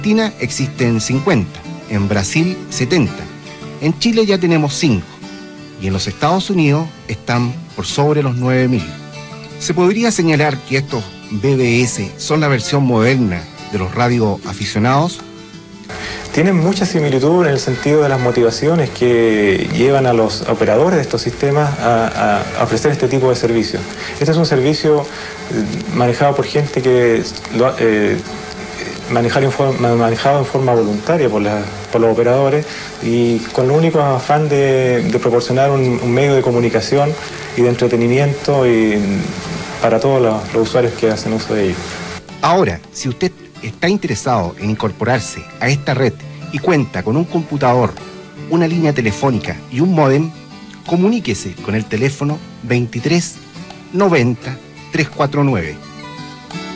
Argentina existen 50, en Brasil 70, en Chile ya tenemos 5 y en los Estados Unidos están por sobre los 9.000. Se podría señalar que estos BBS son la versión moderna de los radioaficionados. Tienen mucha similitud en el sentido de las motivaciones que llevan a los operadores de estos sistemas a ofrecer este tipo de servicios. Este es un servicio manejado por gente que manejado en forma voluntaria por los operadores y con el único afán de proporcionar un medio de comunicación y de entretenimiento para todos los usuarios que hacen uso de ello. Ahora, si usted está interesado en incorporarse a esta red y cuenta con un computador, una línea telefónica y un módem, comuníquese con el teléfono 23 90 349.